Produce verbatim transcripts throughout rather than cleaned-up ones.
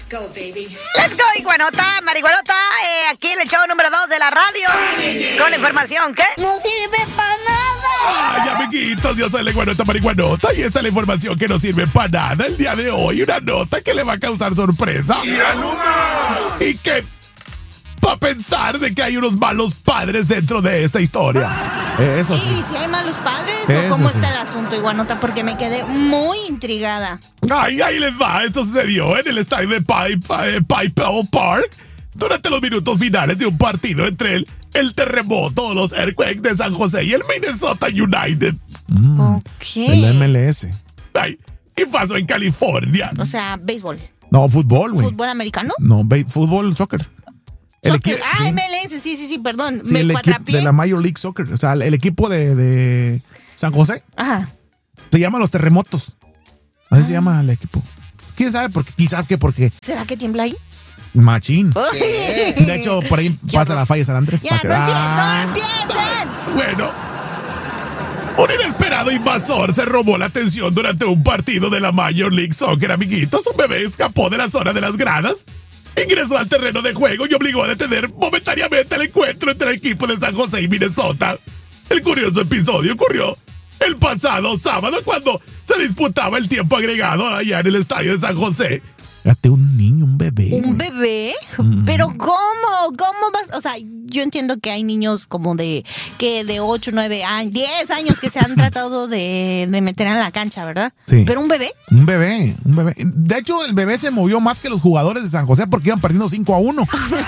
go, baby. Let's go, iguanota, marihuanota. Eh, aquí en el show número dos de la radio. Con la información, ¿qué? No sirve para nada. Ay, amiguitos, yo soy la iguanota marihuanota y esta es la información que no sirve para nada el día de hoy. Una nota que le va a causar sorpresa. Y que va a pensar de que hay unos malos padres dentro de esta historia. Eso sí. ¿Y si hay malos padres Eso o cómo sí. está el asunto, iguanota? Porque me quedé muy intrigada. Ay, ahí les va. Esto sucedió en el estadio de Pipe, eh, Pipe Park durante los minutos finales de un partido entre el, el terremoto, los Earthquakes de San José y el Minnesota United. Mm, Ok. El M L S. Ay, y pasó en California. O sea, béisbol. No, fútbol, güey. ¿Fútbol americano? No, be- fútbol, soccer. El Soccer. equi- Ah, sí. M L S, sí, sí, sí, perdón. Sí, me el equipo cuatrapié. de la Major League Soccer. O sea, el equipo de, de San José Ajá. se llama Los Terremotos. Así se llama el equipo. ¿Quién sabe por qué? Quizás que porque ¿Será que tiembla ahí? machín. ¿Qué? De hecho, por ahí pasa la falla San Andrés. Ya, para que- no entiendo, Ah. no empiecen. Bueno, un inesperado invasor se robó la atención durante un partido de la Major League Soccer, amiguitos. Un bebé escapó de la zona de las gradas, ingresó al terreno de juego y obligó a detener momentáneamente el encuentro entre el equipo de San José y Minnesota. El curioso episodio ocurrió el pasado sábado cuando se disputaba el tiempo agregado allá en el estadio de San José. Fíjate, un niño, un bebé. ¿Un güey. bebé? ¿Pero cómo? ¿Cómo vas? O sea, yo entiendo que hay niños como de que de ocho, nueve años, diez años que se han tratado de, de meter en la cancha, ¿verdad? Sí. ¿Pero un bebé? Un bebé, un bebé. De hecho, el bebé se movió más que los jugadores de San José porque iban perdiendo cinco a uno.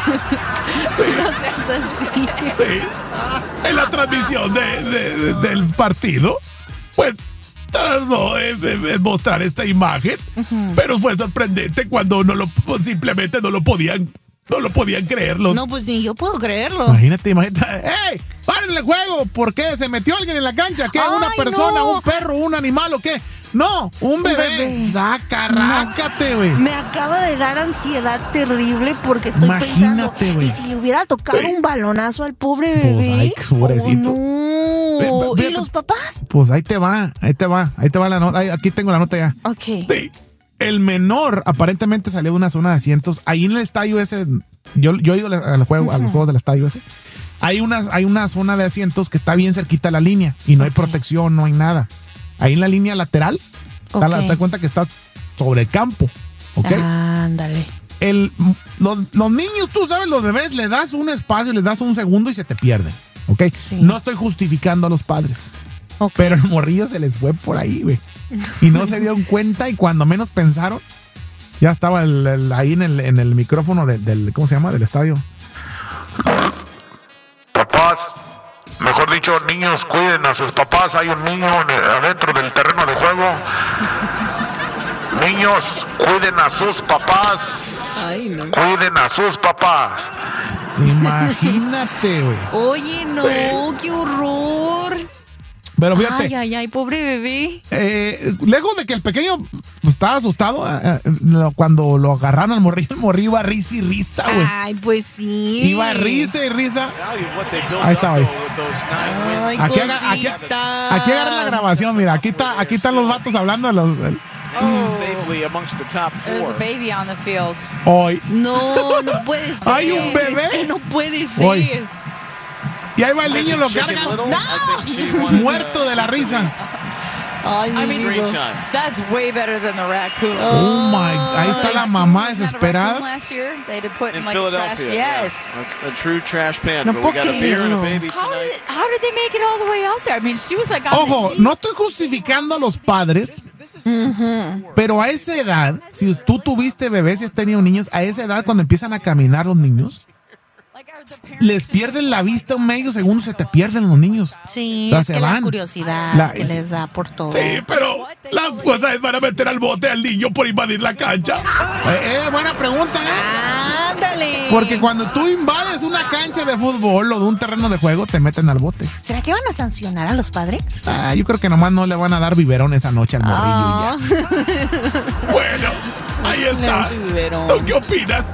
No seas así. Sí. En la transmisión de, de- de- del partido, pues trató de, de- de mostrar esta imagen, pero fue sorprendente cuando no lo pues, simplemente no lo podían no lo podían creer los. No, pues ni yo puedo creerlo. Imagínate, imagínate. ¡Ey! ¡Paren el juego! ¿Por qué? ¿Se metió alguien en la cancha? ¿Qué? ¿Una Ay, persona, no. un perro, un animal o qué? No, un bebé. bebé. Saca, rácate, güey. Me acaba de dar ansiedad terrible porque estoy Imagínate, pensando, güey. ¿y si le hubiera tocado Sí. un balonazo al pobre Pues, bebé? ay, pobrecito. Oh, Ve- no. ve- ¿Y los papás? Pues ahí te va, ahí te va, ahí te va la nota. Ahí- Aquí tengo la nota ya. Ok. Sí. El menor aparentemente salió de una zona de asientos. Ahí en el estadio ese, yo, yo he ido a, la juego, a los juegos del estadio ese. Hay una, hay una zona de asientos que está bien cerquita a la línea y no hay Ok. protección, no hay nada. Ahí en la línea lateral, Ok. te das cuenta que estás sobre el campo. ¿Ok? Ándale. El, los, los niños, tú sabes, los bebés, le das un espacio, les das un segundo y se te pierden. ¿Ok? Sí. No estoy justificando a los padres. Ok. Pero el morrillo se les fue por ahí, güey. Y no se dieron cuenta y cuando menos pensaron, ya estaba el- el- ahí en el, en el micrófono de- del, ¿cómo se llama? Del estadio. Papás, mejor dicho, niños, cuiden a sus papás. Hay un niño en el- adentro del terreno de juego. Niños, cuiden a sus papás. Ay, no. Cuiden a sus papás. Imagínate, güey. Oye, no, qué horror. Pero fíjate, Ay, ay, ay, pobre bebé. eh, lejos de que el pequeño pues, estaba asustado, eh, eh, lo- cuando lo agarraron al morrillo, el morrillo iba risa y risa, güey. Ay, pues sí. Iba risa y risa. Ahí está, güey. Ay, Aquí, aga- aquí, cosita. aquí agarra la grabación, mira, aquí está, aquí están los vatos hablando de los del- Safely amongst the top There's a four. baby on the field. hoy. No, no puede ser. ¿Hay un bebé? Es que no puede ser. Hoy. Y ahí va el niño, lo Chicken cargan Little, No. I think she wanted, uh, muerto de la risa. Ay, mi I mean, vida. Great time. That's way better than the raccoon. Oh my, ahí está la mamá Wasn't that a desesperada. raccoon last year? They had to put in In like a trash. Philadelphia. Yes. Yeah. A, a true trash panda. No but we puedo got a beer and a creerlo. baby How tonight. did, how did they make it all the way out there? I mean, she was like on Ojo, the knee. no estoy justificando a los padres, pero a esa edad, si tú tuviste bebés y has tenido niños, a esa edad cuando empiezan a caminar los niños, Like, are the parents les pierden la vista un medio segundo, se te pierden los niños. Sí, O sea, es se que la van. curiosidad La- que es- les da por todo. Sí, pero la cosa es van a meter al bote al niño por invadir la cancha. Eh, eh, buena pregunta, ¿eh? Ándale. Porque cuando tú invades una cancha de fútbol o de un terreno de juego, te meten al bote. ¿Será que van a sancionar a los padres? Ah, yo creo que nomás no le van a dar biberón esa noche al morrillo y ya. Ah. Bueno, ahí Le dan está. su biberón. ¿Tú qué opinas?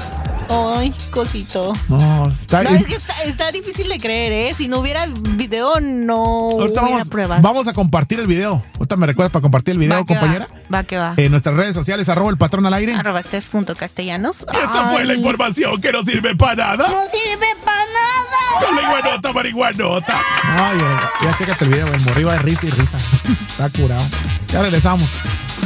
Ay, cosito. No, está, No, es que está, está difícil de creer, ¿eh? Si no hubiera video, no ahorita hubiera vamos, pruebas. vamos a compartir el video. Ahorita me recuerdas para compartir el video, Va que compañera. Va, va que va. En nuestras redes sociales, arroba el patrón al aire. Arroba Steph.castellanos. Y esta fue la Ay. información que no sirve para nada. ¡No sirve para nada! Con la iguanota, marihuanota. Ay, ya, ya chécate el video, el morriba de risa y risa. Está curado. Ya regresamos.